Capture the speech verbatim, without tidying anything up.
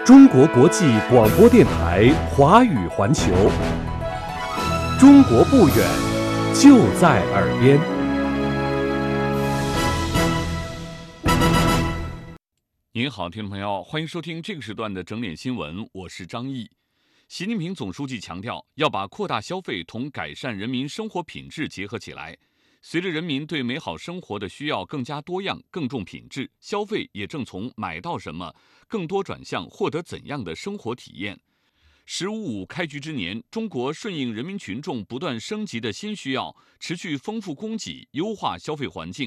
中国国际广播电台华语环球，中国不远，就在耳边。 您好，听众朋友，欢迎收听这个时段的整点新闻，我是张毅。习近平总书记强调，要把扩大消费同改善人民生活品质结合起来。随着人民对美好生活的需要更加多样、更重品质，消费也正从买到什么，更多转向获得怎样的生活体验。十五五开局之年，中国顺应人民群众不断升级的新需要，持续丰富供给，优化消费环境，